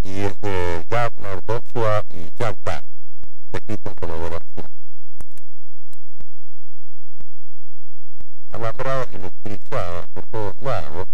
y es de Gardner Dossua y Jack Bass, escrito en colaboración. Alambradas y electrizadas por todos lados,